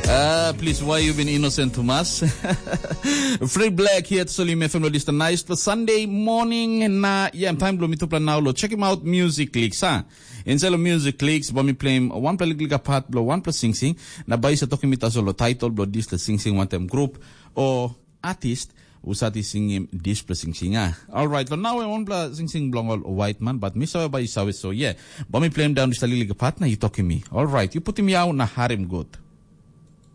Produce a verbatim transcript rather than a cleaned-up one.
Ah, please, why you been innocent, Tomas? Free Black here at Solim F M lo lista nice for Sunday morning na yeah, time lo mito plan now lo. Check him out Music Clicks, ha. Inside lo Music Clicks, ba mi play one play liga part blo one plus sing sing na bay sa toki mita solo title blo this the sing sing one time group o artist usati singim this plus sing sing ah. All right, for now I want play sing sing blong all white man but misaw ba isaw so yeah. Ba mi play him down this liga part na you talking me. All right, you put him out na harem good.